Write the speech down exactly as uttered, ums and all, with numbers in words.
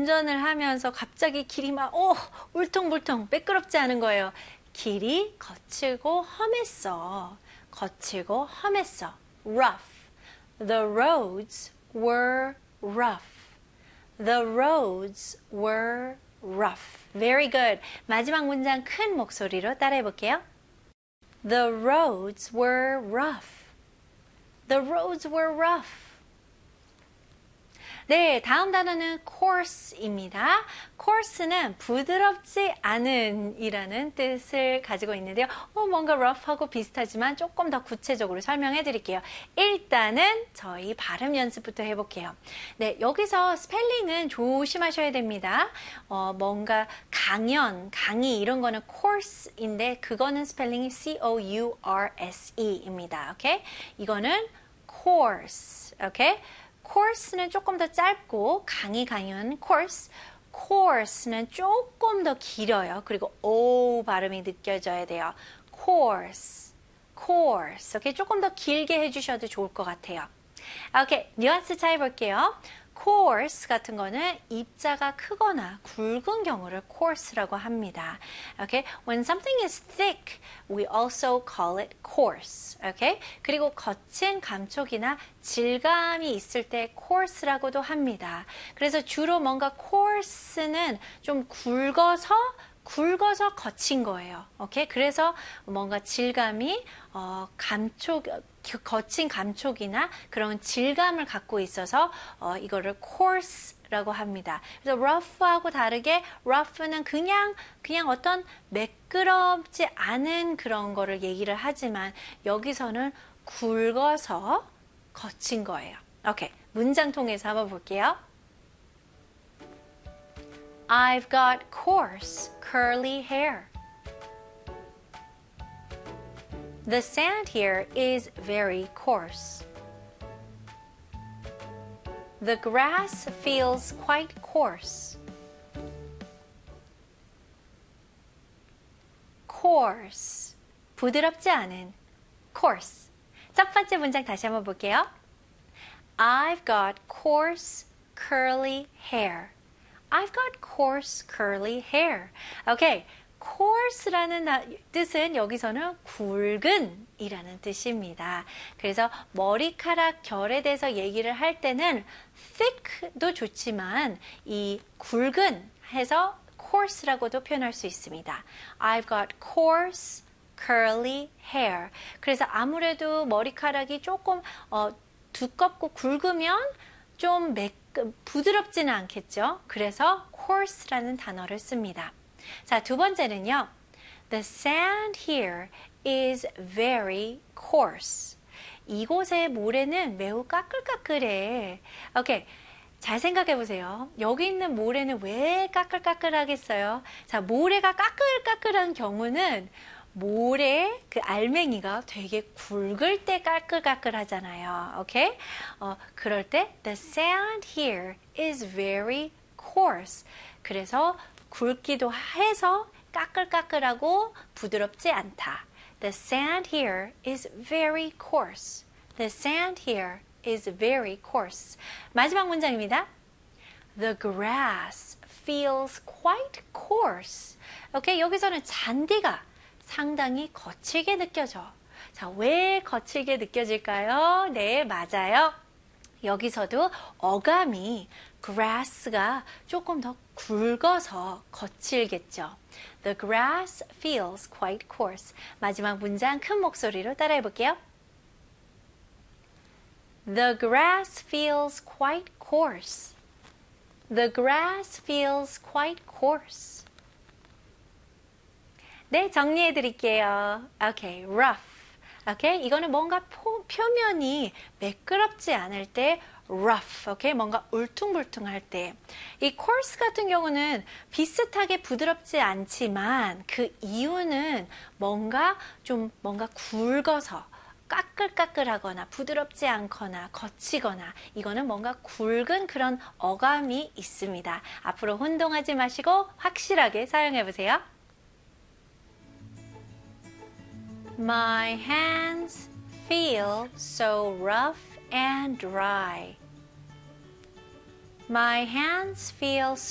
운전을 하면서 갑자기 길이 막 오, 울퉁불퉁 매끄럽지 않은 거예요. 길이 거칠고 험했어. 거칠고 험했어. rough. The roads were rough. The roads were rough. Very good. 마지막 문장 큰 목소리로 따라해 볼게요. The roads were rough. The roads were rough. 네, 다음 단어는 coarse입니다. coarse는 부드럽지 않은 이라는 뜻을 가지고 있는데요. 어, 뭔가 rough하고 비슷하지만 조금 더 구체적으로 설명해 드릴게요. 일단은 저희 발음 연습부터 해볼게요. 네, 여기서 스펠링은 조심하셔야 됩니다. 어, 뭔가 강연, 강의 이런 거는 course인데 그거는 스펠링이 C O U R S E입니다. 오케이? 이거는 course. 오케이? course는 조금 더 짧고 강의 강연 course, course는 조금 더 길어요. 그리고 O 발음이 느껴져야 돼요. course, course. 오케이, 조금 더 길게 해주셔도 좋을 것 같아요. 오케이, 뉘앙스 차이 볼게요. coarse 같은 거는 입자가 크거나 굵은 경우를 coarse라고 합니다. Okay? When something is thick, we also call it coarse. Okay? 그리고 거친 감촉이나 질감이 있을 때 coarse라고도 합니다. 그래서 주로 뭔가 coarse는 좀 굵어서 굵어서 거친 거예요. 오케이? 그래서 뭔가 질감이 어, 감촉 거친 감촉이나 그런 질감을 갖고 있어서 어, 이거를 coarse라고 합니다. 그래서 rough하고 다르게 rough는 그냥 그냥 어떤 매끄럽지 않은 그런 거를 얘기를 하지만 여기서는 굵어서 거친 거예요. 오케이, 문장 통해서 한번 볼게요. I've got coarse, curly hair. The sand here is very coarse. The grass feels quite coarse. Coarse, 부드럽지 않은 coarse. 첫 번째 문장 다시 한번 볼게요. I've got coarse, curly hair. I've got coarse, curly hair. Okay. coarse라는 뜻은 여기서는 굵은 이라는 뜻입니다. 그래서 머리카락 결에 대해서 얘기를 할 때는 thick도 좋지만 이 굵은 해서 coarse라고도 표현할 수 있습니다. I've got coarse, curly hair. 그래서 아무래도 머리카락이 조금 어, 두껍고 굵으면 좀 매끄, 부드럽지는 않겠죠. 그래서 coarse라는 단어를 씁니다. 자, 두 번째는요. The sand here is very coarse. 이곳의 모래는 매우 까끌까끌해. 오케이. 잘 생각해 보세요. 여기 있는 모래는 왜 까끌까끌하겠어요? 자, 모래가 까끌까끌한 경우는 모래 그 알맹이가 되게 굵을 때 까끌까끌하잖아요. 오케이? 어, 그럴 때 the sand here is very coarse. 그래서 굵기도 해서 까끌까끌하고 부드럽지 않다. The sand here is very coarse. The sand here is very coarse. 마지막 문장입니다. The grass feels quite coarse. 오케이, 여기서는 잔디가 상당히 거칠게 느껴져. 자, 왜 거칠게 느껴질까요? 네, 맞아요. 여기서도 어감이 grass가 조금 더 굵어서 거칠겠죠. The grass feels quite coarse. 마지막 문장 큰 목소리로 따라해 볼게요. The grass feels quite coarse. The grass feels quite coarse. 네, 정리해 드릴게요. Okay, rough. Okay, 이거는 뭔가 포, 표면이 매끄럽지 않을 때 rough, okay? 뭔가 울퉁불퉁할 때. 이 coarse 같은 경우는 비슷하게 부드럽지 않지만 그 이유는 뭔가 좀 뭔가 굵어서 까끌까끌하거나 부드럽지 않거나 거치거나 이거는 뭔가 굵은 그런 어감이 있습니다. 앞으로 혼동하지 마시고 확실하게 사용해 보세요. My hands feel so rough and dry. My hands feel